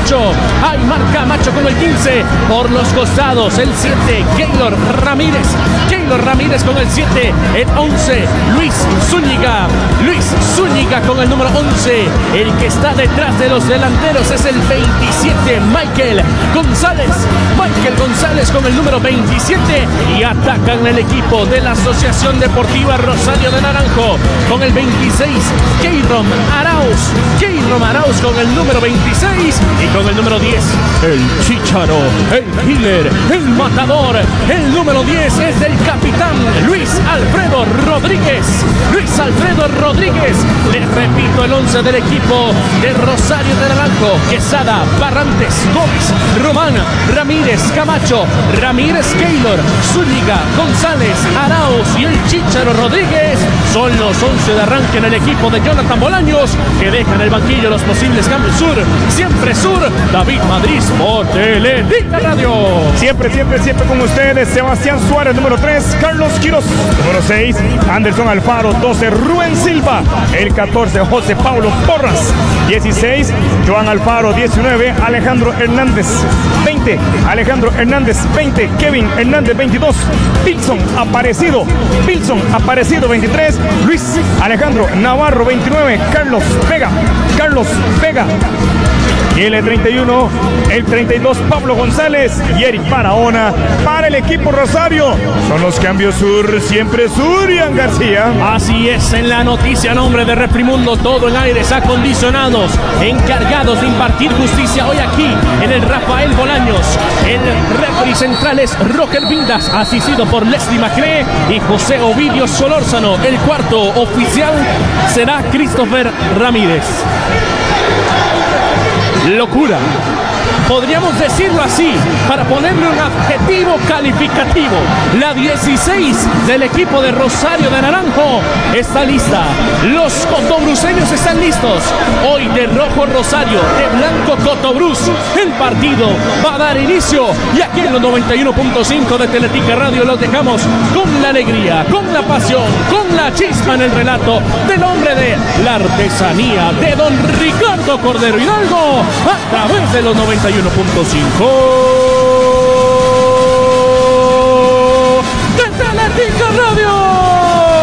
Camacho. Aymar Camacho con el 15. Por los costados, el 7, Keylor Ramírez. Keylor Ramírez con el 7. El 11, Luis Zúñiga. Luis Zúñiga con el número 11. El que está detrás de los delanteros es el 27, Michael González. Michael González con el número 27. Y atacan el equipo de la Asociación Deportiva Rosario de Naranjo con el 26, Keyrom Arauz. Keyrom Arauz con el número 26 y con el número 10, el Chícharo, el killer, el matador. El número 10 es del capitán Luis Alfredo Rodríguez. Luis Alfredo Rodríguez. Les repito el 11 del equipo de Rosario de Naranjo: Quesada, Barrantes, Gómez, Román, Ramírez, Camacho, Ramírez, Keylor, Zúñiga, González, Arauz y el Chícharo Rodríguez. Son los 11 de arranque en el equipo de Jonathan Bolaños, que dejan el banquillo los posibles cambios. Sur, siempre Sur. David Madrid por Teletica Radio. Siempre con ustedes. Sebastián Suárez, número 3. Carlos Quiroz, número 6. Anderson Alfaro, 12. Rubén Silva, el 14. José Paulo Porras, 16. Joan Alfaro, 19. Alejandro Hernández, 20. Alejandro Hernández, 20. Kevin Hernández, 22. Pilson Aparecido, 23. Luis Alejandro Navarro, 29. Carlos Vega. Y el 31, el 32, Pablo González y Eric Barahona para el equipo Rosario. Son los cambios Sur, siempre Sur, Ian García. Así es, en la noticia a nombre de Refrimundo, todo en aires acondicionados, encargados de impartir justicia hoy aquí en el Rafael Bolaños. El referee central es Roger Vindas, asistido por Leslie Macré y José Ovidio Solórzano. El cuarto oficial será Christopher Ramírez. Locura, podríamos decirlo así, para ponerle un adjetivo calificativo. La 16 del equipo de Rosario de Naranjo está lista. Los cotobruceños están listos. Hoy de rojo Rosario, de blanco Cotobruz. El partido va a dar inicio y aquí en los 91.5 de Teletica Radio los dejamos con la alegría, con la pasión, con la chispa en el relato del hombre de la artesanía, de don Ricardo Cordero Hidalgo, a través de los 91.5.